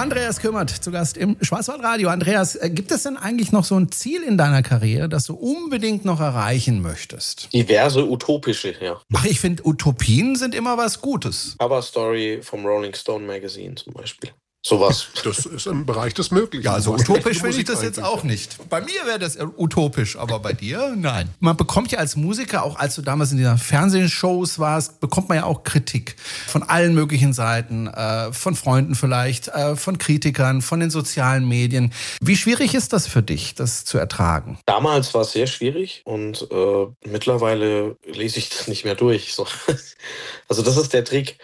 Andreas Kümmert zu Gast im Schwarzwaldradio. Andreas, gibt es denn eigentlich noch so ein Ziel in deiner Karriere, das du unbedingt noch erreichen möchtest? Diverse utopische, ja. Ach, ich finde, Utopien sind immer was Gutes. Cover Story vom Rolling Stone Magazine zum Beispiel. Sowas. Das ist im Bereich des Möglichen. Ja, also utopisch finde ich das jetzt auch nicht. Bei mir wäre das utopisch, aber bei dir, nein. Man bekommt ja als Musiker, auch als du damals in dieser Fernsehshows warst, bekommt man ja auch Kritik von allen möglichen Seiten, von Freunden vielleicht, von Kritikern, von den sozialen Medien. Wie schwierig ist das für dich, das zu ertragen? Damals war es sehr schwierig und mittlerweile lese ich das nicht mehr durch. So. Also das ist der Trick.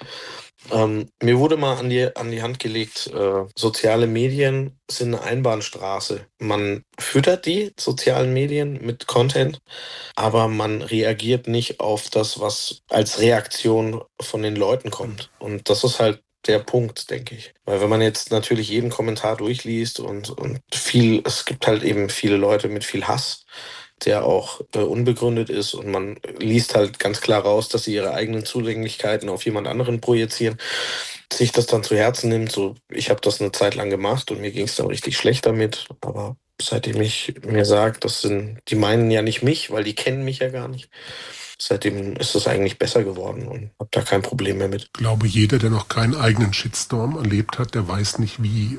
Mir wurde mal an die Hand gelegt, soziale Medien sind eine Einbahnstraße. Man füttert die sozialen Medien mit Content, aber man reagiert nicht auf das, was als Reaktion von den Leuten kommt. Und das ist halt der Punkt, denke ich. Weil wenn man jetzt natürlich jeden Kommentar durchliest und es gibt halt eben viele Leute mit viel Hass, der auch unbegründet ist und man liest halt ganz klar raus, dass sie ihre eigenen Zulänglichkeiten auf jemand anderen projizieren, sich das dann zu Herzen nimmt. So, ich habe das eine Zeit lang gemacht und mir ging es dann richtig schlecht damit, aber seitdem ich mir sage, die meinen ja nicht mich, weil die kennen mich ja gar nicht. Seitdem ist es eigentlich besser geworden und habe da kein Problem mehr mit. Ich glaube, jeder, der noch keinen eigenen Shitstorm erlebt hat, der weiß nicht, wie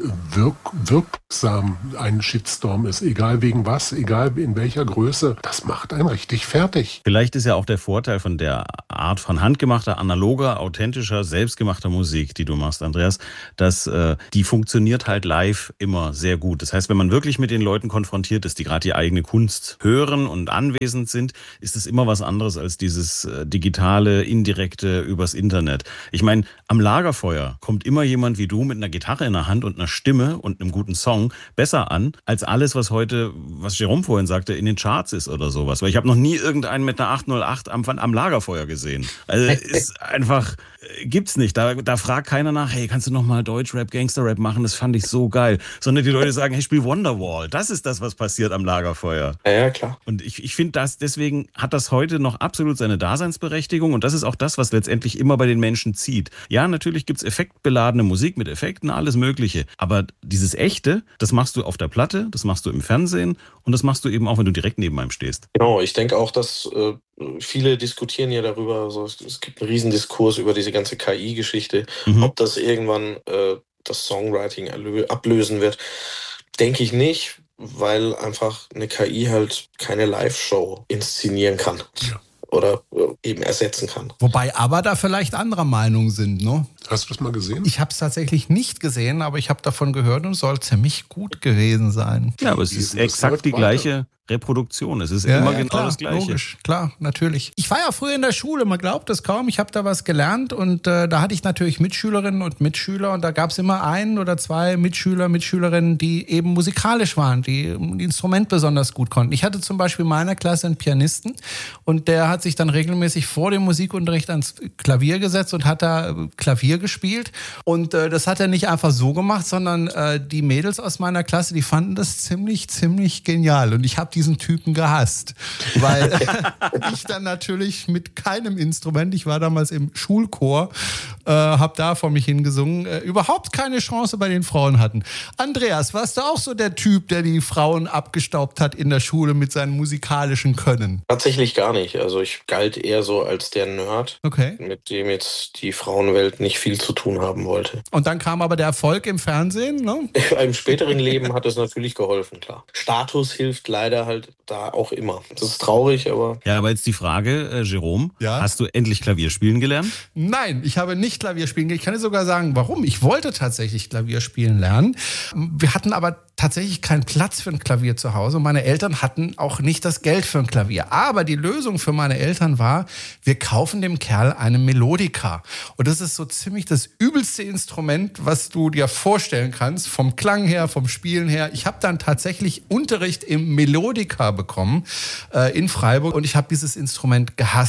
wirksam ein Shitstorm ist. Egal wegen was, egal in welcher Größe. Das macht einen richtig fertig. Vielleicht ist ja auch der Vorteil von der Art von handgemachter, analoger, authentischer, selbstgemachter Musik, die du machst, Andreas, dass die funktioniert halt live immer sehr gut. Das heißt, wenn man wirklich mit den Leuten konfrontiert ist, die gerade die eigene Kunst hören und anwesend sind, ist es immer was anderes als dieses digitale, indirekte übers Internet. Ich meine, am Lagerfeuer kommt immer jemand wie du mit einer Gitarre in der Hand und einer Stimme und einem guten Song besser an, als alles, was heute, was Jerome vorhin sagte, in den Charts ist oder sowas. Weil ich habe noch nie irgendeinen mit einer 808 am Lagerfeuer gesehen. Also ist einfach, gibt's nicht. Da fragt keiner nach, hey, kannst du noch mal Deutschrap, Gangsterrap machen? Das fand ich so geil. Sondern die Leute sagen, hey, spiel Wonderwall. Das ist das, was passiert am Lagerfeuer. Ja, klar. Und ich finde deswegen hat das heute noch absolut seine Daseinsberechtigung und das ist auch das, was letztendlich immer bei den Menschen zieht. Ja, natürlich gibt's effektbeladene Musik mit Effekten, alles Mögliche. Aber dieses Echte, das machst du auf der Platte, das machst du im Fernsehen und das machst du eben auch, wenn du direkt neben einem stehst. Genau, ich denke auch, dass viele diskutieren ja darüber, also es gibt einen Riesendiskurs über diese ganze KI-Geschichte, ob das irgendwann das Songwriting ablösen wird. Denke ich nicht, weil einfach eine KI halt keine Live-Show inszenieren kann. Ja. Oder eben ersetzen kann. Wobei aber da vielleicht anderer Meinung sind, ne? Hast du das mal gesehen? Ich habe es tatsächlich nicht gesehen, aber ich habe davon gehört und soll ziemlich gut gewesen sein. Ja, aber es ist exakt die gleiche Reproduktion. Es ist immer genau klar, das Gleiche. Logisch, klar, natürlich. Ich war ja früher in der Schule, man glaubt es kaum. Ich habe da was gelernt und da hatte ich natürlich Mitschülerinnen und Mitschüler und da gab es immer ein oder zwei Mitschülerinnen, die eben musikalisch waren, die ein Instrument besonders gut konnten. Ich hatte zum Beispiel in meiner Klasse einen Pianisten und der hat sich dann regelmäßig vor dem Musikunterricht ans Klavier gesetzt und hat da Klavier gespielt. Und das hat er nicht einfach so gemacht, sondern die Mädels aus meiner Klasse, die fanden das ziemlich genial. Und ich habe diesen Typen gehasst, weil ich dann natürlich mit keinem Instrument, ich war damals im Schulchor, habe da vor mich hingesungen, überhaupt keine Chance bei den Frauen hatten. Andreas, warst du auch so der Typ, der die Frauen abgestaubt hat in der Schule mit seinem musikalischen Können? Tatsächlich gar nicht. Also ich galt eher so als der Nerd, mit dem jetzt die Frauenwelt nicht viel zu tun haben wollte. Und dann kam aber der Erfolg im Fernsehen, ne? Im späteren Leben hat es natürlich geholfen, klar. Status hilft leider halt da auch immer. Das ist traurig, aber... Ja, aber jetzt die Frage, Jerome, hast du endlich Klavier spielen gelernt? Nein, ich habe nicht Klavier spielen gelernt. Ich kann dir sogar sagen, warum. Ich wollte tatsächlich Klavier spielen lernen. Wir hatten aber tatsächlich keinen Platz für ein Klavier zu Hause. Meine Eltern hatten auch nicht das Geld für ein Klavier. Aber die Lösung für meine Eltern war, wir kaufen dem Kerl eine Melodika. Und das ist so ziemlich das übelste Instrument, was du dir vorstellen kannst, vom Klang her, vom Spielen her. Ich habe dann tatsächlich Unterricht im Melodika bekommen in Freiburg und ich habe dieses Instrument gehasst.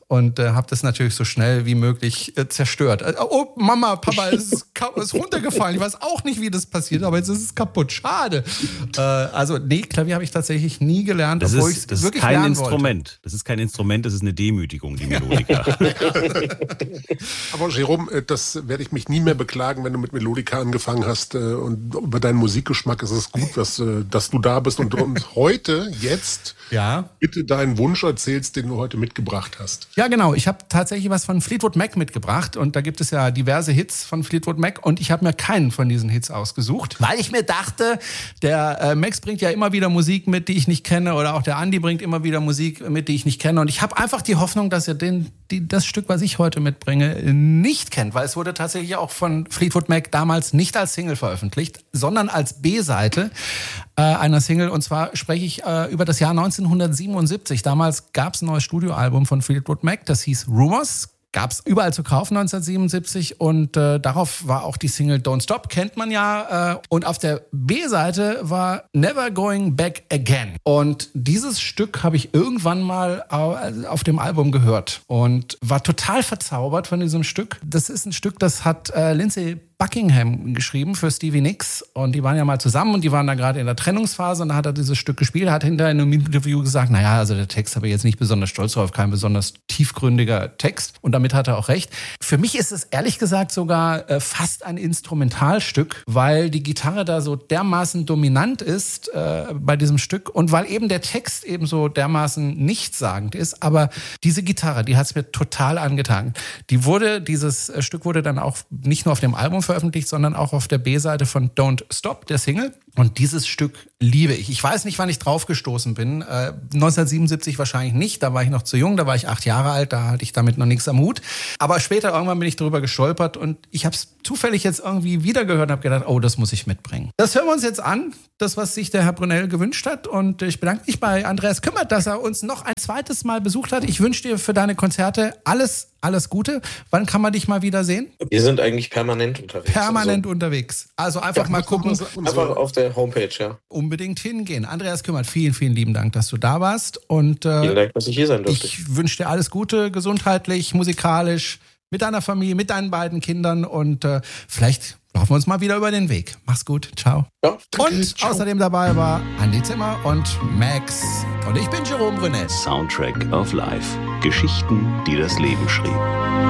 und habe das natürlich so schnell wie möglich zerstört. Oh, Mama, Papa, es ist runtergefallen. Ich weiß auch nicht, wie das passiert, aber jetzt ist es kaputt. Schade. Also nee, Klavier habe ich tatsächlich nie gelernt, obwohl ich es wirklich lernen Instrument. wollte. Das ist kein Instrument, das ist eine Demütigung, die Melodika. Aber Jerome, das werde ich mich nie mehr beklagen, wenn du mit Melodika angefangen hast. Und über deinen Musikgeschmack ist es gut, dass du da bist und heute, jetzt, bitte deinen Wunsch erzählst, den du heute mitgebracht hast. Ja, genau. Ich habe tatsächlich was von Fleetwood Mac mitgebracht und da gibt es ja diverse Hits von Fleetwood Mac und ich habe mir keinen von diesen Hits ausgesucht, weil ich mir dachte, der Max bringt ja immer wieder Musik mit, die ich nicht kenne, oder auch der Andi bringt immer wieder Musik mit, die ich nicht kenne, und ich habe einfach die Hoffnung, dass er das Stück, was ich heute mitbringe, nicht kennt, weil es wurde tatsächlich auch von Fleetwood Mac damals nicht als Single veröffentlicht, sondern als B-Seite einer Single, und zwar spreche ich über das Jahr 1977. Damals gab es ein neues Studioalbum von Fleetwood Mac, das hieß Rumors. Gab es überall zu kaufen 1977 und darauf war auch die Single Don't Stop, kennt man ja. Und auf der B-Seite war Never Going Back Again. Und dieses Stück habe ich irgendwann mal auf dem Album gehört und war total verzaubert von diesem Stück. Das ist ein Stück, das hat Lindsey Buckingham geschrieben für Stevie Nicks, und die waren ja mal zusammen und die waren da gerade in der Trennungsphase, und da hat er dieses Stück gespielt, hat hinterher in einem Interview gesagt, naja, also der Text habe ich jetzt nicht besonders stolz drauf, kein besonders tiefgründiger Text, und damit hat er auch recht. Für mich ist es ehrlich gesagt sogar fast ein Instrumentalstück, weil die Gitarre da so dermaßen dominant ist bei diesem Stück und weil eben der Text eben so dermaßen nichtssagend ist, aber diese Gitarre, die hat es mir total angetan. Dieses Stück wurde dann auch nicht nur auf dem Album veröffentlicht, sondern auch auf der B-Seite von Don't Stop, der Single. Und dieses Stück liebe ich. Ich weiß nicht, wann ich drauf gestoßen bin. 1977 wahrscheinlich nicht. Da war ich noch zu jung. Da war ich 8 Jahre alt. Da hatte ich damit noch nichts am Hut. Aber später irgendwann bin ich darüber gestolpert und ich habe es zufällig jetzt irgendwie wiedergehört und habe gedacht, oh, das muss ich mitbringen. Das hören wir uns jetzt an. Das, was sich der Herr Brunel gewünscht hat. Und ich bedanke mich bei Andreas Kümmert, dass er uns noch ein zweites Mal besucht hat. Ich wünsche dir für deine Konzerte alles Gute. Wann kann man dich mal wieder sehen? Wir sind eigentlich permanent unterwegs. Unterwegs. Also einfach mal gucken. Einfach auf der Homepage, ja. Unbedingt hingehen. Andreas Kümmert, vielen, vielen lieben Dank, dass du da warst. Und vielen Dank, dass ich hier sein durfte. Ich wünsche dir alles Gute, gesundheitlich, musikalisch, mit deiner Familie, mit deinen beiden Kindern, und vielleicht laufen wir uns mal wieder über den Weg. Mach's gut. Ciao. Ja, danke, und ciao. Außerdem dabei war Andi Zimmer und Max. Und ich bin Jerome Brunel. Soundtrack of Life. Geschichten, die das Leben schrieb.